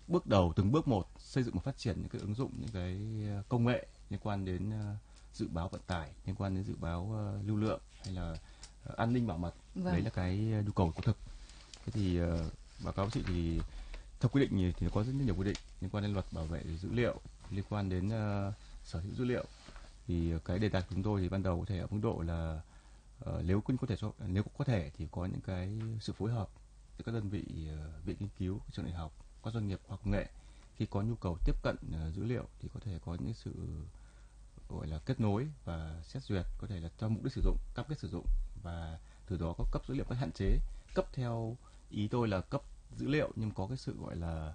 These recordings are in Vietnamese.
bước đầu từng bước một xây dựng và phát triển những cái ứng dụng, những cái công nghệ liên quan đến dự báo vận tải, liên quan đến dự báo lưu lượng hay là an ninh bảo mật. Vâng. Đấy là cái nhu cầu có thực. Thế thì báo cáo chị thì theo quy định thì có rất nhiều quy định liên quan đến luật bảo vệ dữ liệu, liên quan đến sở hữu dữ liệu. Thì cái đề tài của chúng tôi thì ban đầu có thể ở mức độ là nếu có thể thì có những cái sự phối hợp giữa các đơn vị viện nghiên cứu, trường đại học, các doanh nghiệp khoa học công nghệ khi có nhu cầu tiếp cận dữ liệu thì có thể có những sự gọi là kết nối và xét duyệt, có thể là cho mục đích sử dụng, cam kết sử dụng, và từ đó có cấp dữ liệu các hạn chế, cấp theo ý tôi là cấp dữ liệu nhưng có cái sự gọi là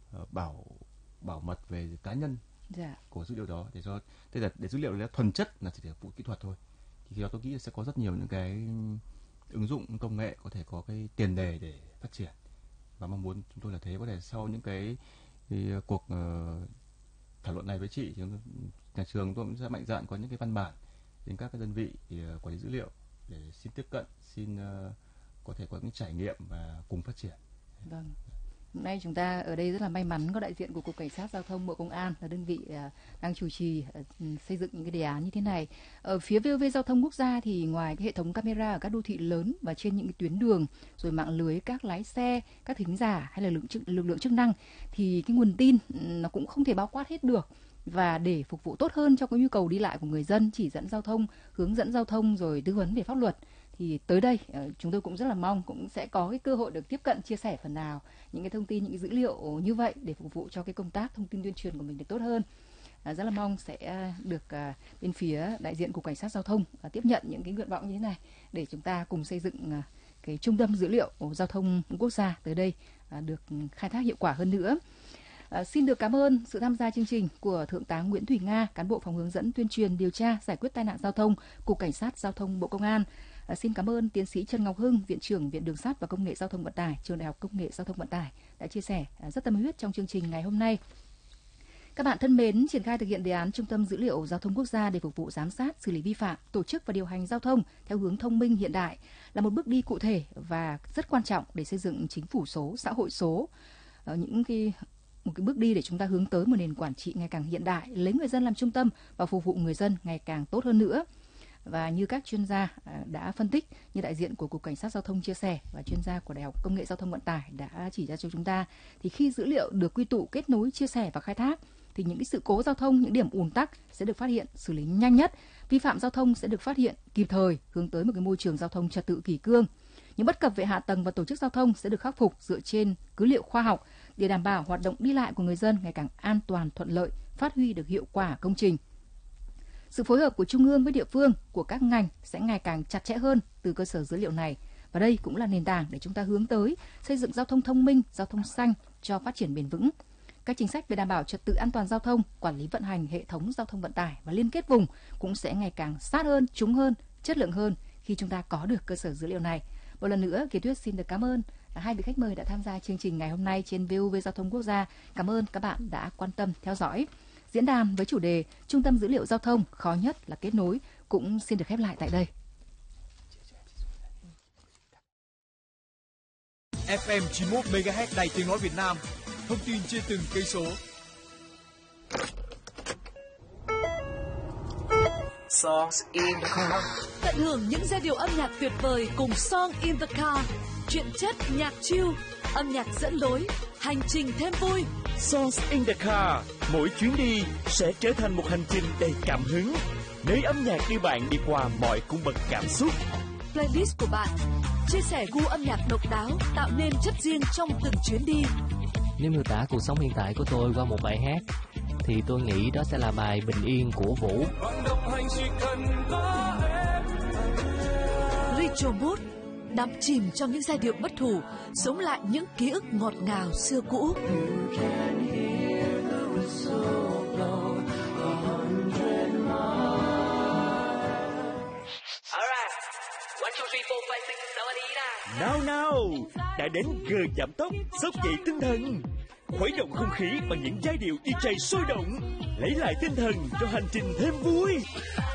bảo mật về cá nhân của dữ liệu đó, để dữ liệu là thuần chất là chỉ để vụ kỹ thuật thôi. Thì khi đó tôi nghĩ là sẽ có rất nhiều những cái ứng dụng công nghệ có thể có cái tiền đề để phát triển, và mong muốn chúng tôi là thế. Có thể sau những cái cuộc thảo luận này với chị thì nhà trường tôi cũng sẽ mạnh dạn có những cái văn bản đến các cái đơn vị quản lý dữ liệu để xin tiếp cận, xin có thể có những trải nghiệm và cùng phát triển. Vâng. Hôm nay chúng ta ở đây rất là may mắn có đại diện của Cục Cảnh sát Giao thông Bộ Công an là đơn vị đang chủ trì xây dựng những cái đề án như thế này. Ở phía VOV Giao thông Quốc gia thì ngoài cái hệ thống camera ở các đô thị lớn và trên những cái tuyến đường, rồi mạng lưới các lái xe, các thính giả hay là lực lượng chức năng, thì cái nguồn tin nó cũng không thể bao quát hết được. Và để phục vụ tốt hơn cho cái nhu cầu đi lại của người dân, chỉ dẫn giao thông, hướng dẫn giao thông rồi tư vấn về pháp luật, thì tới đây chúng tôi cũng rất là mong cũng sẽ có cái cơ hội được tiếp cận, chia sẻ phần nào những cái thông tin, những cái dữ liệu như vậy để phục vụ cho cái công tác thông tin tuyên truyền của mình được tốt hơn. Rất là mong sẽ được bên phía đại diện Cục Cảnh sát Giao thông tiếp nhận những cái nguyện vọng như thế này để chúng ta cùng xây dựng cái trung tâm dữ liệu giao thông quốc gia tới đây được khai thác hiệu quả hơn nữa. Xin được cảm ơn sự tham gia chương trình của Thượng tá Nguyễn Thủy Nga, cán bộ phòng hướng dẫn tuyên truyền điều tra giải quyết tai nạn giao thông, Cục Cảnh sát Giao thông Bộ Công an. Xin cảm ơn tiến sĩ Trần Ngọc Hưng, Viện trưởng Viện Đường sắt và Công nghệ Giao thông Vận tải, Trường Đại học Công nghệ Giao thông Vận tải đã chia sẻ rất tâm huyết trong chương trình ngày hôm nay. Các bạn thân mến, triển khai thực hiện đề án Trung tâm Dữ liệu Giao thông Quốc gia để phục vụ giám sát, xử lý vi phạm, tổ chức và điều hành giao thông theo hướng thông minh hiện đại là một bước đi cụ thể và rất quan trọng để xây dựng chính phủ số, xã hội số. Một cái bước đi để chúng ta hướng tới một nền quản trị ngày càng hiện đại, lấy người dân làm trung tâm và phục vụ người dân ngày càng tốt hơn nữa. Và như các chuyên gia đã phân tích, như đại diện của Cục Cảnh sát Giao thông chia sẻ và chuyên gia của Đại học Công nghệ Giao thông Vận tải đã chỉ ra cho chúng ta, thì khi dữ liệu được quy tụ, kết nối, chia sẻ và khai thác, thì những cái sự cố giao thông, những điểm ùn tắc sẽ được phát hiện, xử lý nhanh nhất, vi phạm giao thông sẽ được phát hiện kịp thời, hướng tới một cái môi trường giao thông trật tự kỷ cương. Những bất cập về hạ tầng và tổ chức giao thông sẽ được khắc phục dựa trên cứ liệu khoa học để đảm bảo hoạt động đi lại của người dân ngày càng an toàn, thuận lợi, phát huy được hiệu quả công trình. Sự phối hợp của Trung ương với địa phương, của các ngành sẽ ngày càng chặt chẽ hơn từ cơ sở dữ liệu này. Và đây cũng là nền tảng để chúng ta hướng tới xây dựng giao thông thông minh, giao thông xanh cho phát triển bền vững. Các chính sách về đảm bảo trật tự an toàn giao thông, quản lý vận hành hệ thống giao thông vận tải và liên kết vùng cũng sẽ ngày càng sát hơn, trúng hơn, chất lượng hơn khi chúng ta có được cơ sở dữ liệu này. Một lần nữa, Kiều Tuyết xin được cảm ơn hai vị khách mời đã tham gia chương trình ngày hôm nay trên VOV Giao thông Quốc gia. Cảm ơn các bạn đã quan tâm theo dõi. Diễn đàn với chủ đề Trung tâm Dữ liệu Giao thông khó nhất là kết nối cũng xin được khép lại tại đây. FM 91 MHz Đài Tiếng nói Việt Nam. Thông tin trên từng cây số. Songs in the car. Tận hưởng những giai điệu âm nhạc tuyệt vời cùng Song in the car. Truyện chất nhạc chill, âm nhạc dẫn lối, hành trình thêm vui. Songs in the car. Mỗi chuyến đi sẽ trở thành một hành trình đầy cảm hứng, nơi âm nhạc đưa bạn đi qua mọi cung bậc cảm xúc. Playlist của bạn chia sẻ gu âm nhạc độc đáo, tạo nên chất riêng trong từng chuyến đi. Nếu miêu tả cuộc sống hiện tại của tôi qua một bài hát thì tôi nghĩ đó sẽ là bài Bình Yên của Vũ. Retro Mood đắm chìm trong những giai điệu bất hủ, sống lại những ký ức ngọt ngào xưa cũ. Nào, đã đến giờ giảm tốc, xốc dậy tinh thần, khuấy động không khí bằng những giai điệu DJ sôi động, lấy lại tinh thần cho hành trình thêm vui.